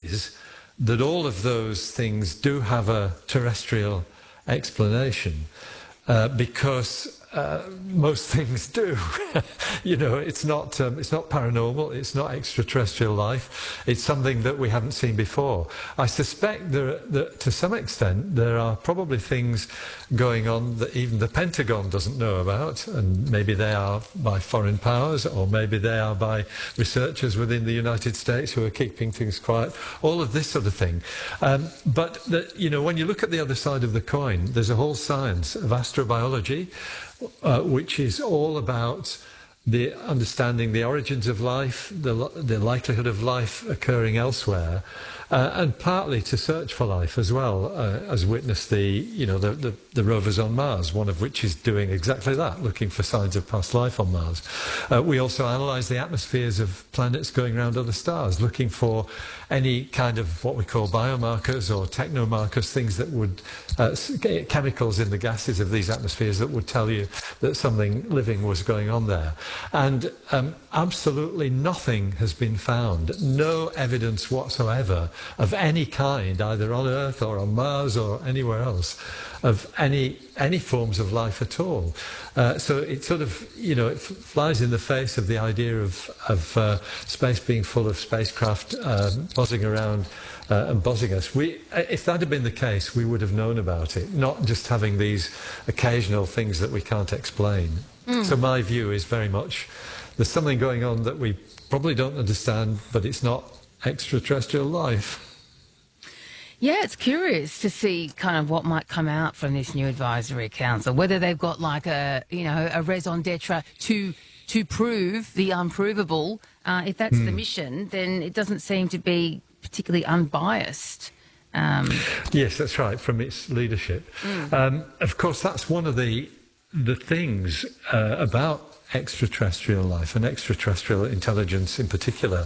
is that all of those things do have a terrestrial explanation, because most things do. It's not paranormal. It's not extraterrestrial life. It's something that we haven't seen before. I suspect that to some extent there are probably things going on that even the Pentagon doesn't know about, and maybe they are by foreign powers, or maybe they are by researchers within the United States who are keeping things quiet. All of this sort of thing. But when you look at the other side of the coin, there's a whole science of astrobiology, which is all about the understanding the origins of life, the likelihood of life occurring elsewhere, and partly to search for life as well, as witness the rovers on Mars, one of which is doing exactly that, looking for signs of past life on Mars. We also analyse the atmospheres of planets going around other stars, looking for any kind of what we call biomarkers or technomarkers, things that would chemicals in the gases of these atmospheres that would tell you that something living was going on there. And absolutely nothing has been found, no evidence whatsoever of any kind, either on Earth or on Mars or anywhere else, of any forms of life at all. So it sort of, it flies in the face of the idea of space being full of spacecraft buzzing around and buzzing us. If that had been the case, we would have known about it, not just having these occasional things that we can't explain. So my view is very much there's something going on that we probably don't understand, but it's not extraterrestrial life. Yeah, it's curious to see kind of what might come out from this new advisory council, whether they've got like a raison d'etre to prove the unprovable. If that's the mission, then it doesn't seem to be particularly unbiased. Yes, that's right, from its leadership. Of course, that's one of the things about extraterrestrial life and extraterrestrial intelligence in particular.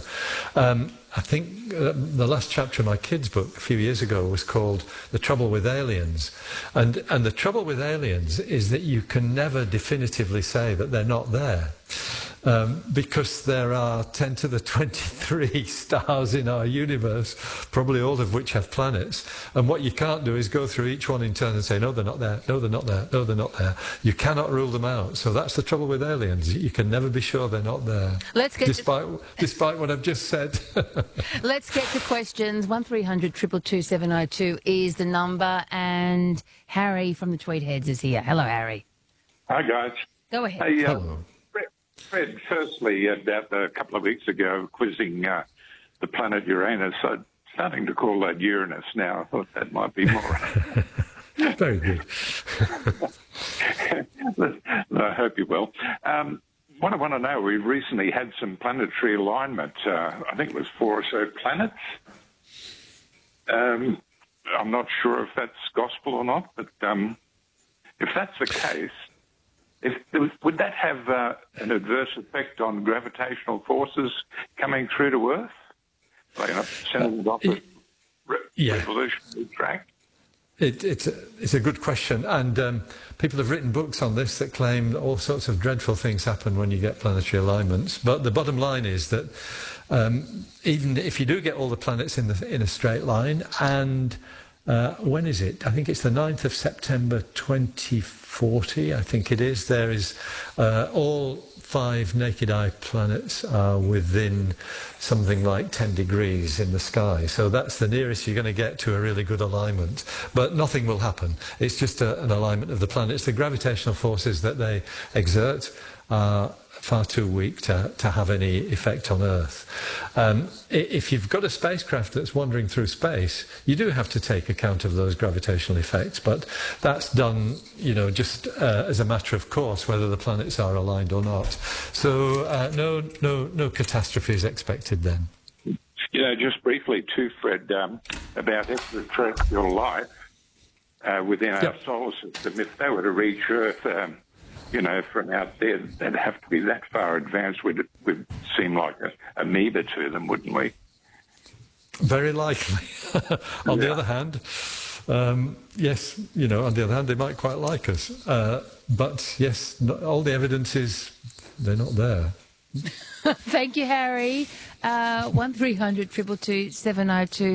I think the last chapter of my kids' book a few years ago was called The Trouble with Aliens. And the trouble with aliens is that you can never definitively say that they're not there. Because there are 10 to the 23 stars in our universe, probably all of which have planets. And what you can't do is go through each one in turn and say, no, they're not there, no, they're not there, no, they're not there. You cannot rule them out. So that's the trouble with aliens. You can never be sure they're not there, despite what I've just said. Let's get to questions. 1300 222 702 is the number. And Harry from the Tweed Heads is here. Hello, Harry. Hi, guys. Go ahead. Hey, Hello. Fred, firstly, about a couple of weeks ago, quizzing the planet Uranus, I'm starting to call that Uranus now. I thought that might be more. Very good. I hope you will. What I want to know, we recently had some planetary alignment. I think it was 4 or so planets. I'm not sure if that's gospel or not, but if that's the case, would that have an adverse effect on gravitational forces coming through to Earth? Like sending it off a revolutionary track? It's a good question, and people have written books on this that claim that all sorts of dreadful things happen when you get planetary alignments. But the bottom line is that even if you do get all the planets in a straight line, and when is it? I think it's the 9th of September 2040, I think it is. There is all 5 naked eye planets are within something like 10 degrees in the sky. So that's the nearest you're going to get to a really good alignment. But nothing will happen. It's just an alignment of the planets. The gravitational forces that they exert are far too weak to have any effect on Earth. If you've got a spacecraft that's wandering through space, you do have to take account of those gravitational effects, but that's done, just as a matter of course, whether the planets are aligned or not. So no catastrophe is expected then. Just briefly too, Fred, about extraterrestrial life within our solar system. If they were to reach Earth, from out there, they'd have to be that far advanced. Would seem like an amoeba to them, wouldn't we? Very likely. On the other hand, yes, on the other hand, they might quite like us. But yes, all the evidence is they're not there. Thank you, Harry. 1300 222 702.